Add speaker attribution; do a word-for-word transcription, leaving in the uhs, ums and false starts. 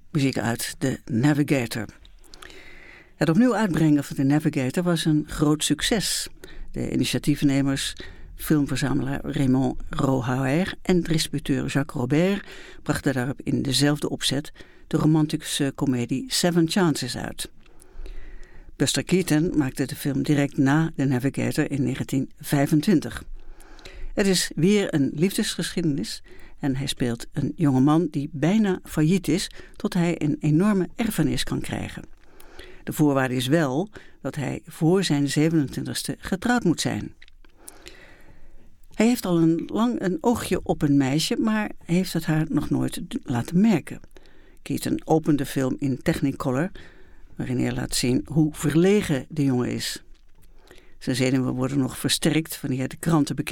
Speaker 1: muziek uit The Navigator. Het opnieuw uitbrengen van The Navigator was een groot succes. De initiatiefnemers, filmverzamelaar Raymond Rohauer en distributeur Jacques Robert brachten daarop in dezelfde opzet de romantische komedie Seven Chances uit. Buster Keaton maakte de film direct na The Navigator in negentien vijfentwintig. Het is weer een liefdesgeschiedenis en hij speelt een jongeman die bijna failliet is tot hij een enorme erfenis kan krijgen. De voorwaarde is wel dat hij voor zijn zevenentwintigste getrouwd moet zijn. Hij heeft al een lang een oogje op een meisje, maar heeft het haar nog nooit laten merken. Keaton opent de film in Technicolor, waarin hij laat zien hoe verlegen de jongen is. Zijn zenuwen worden nog versterkt wanneer de kranten bekend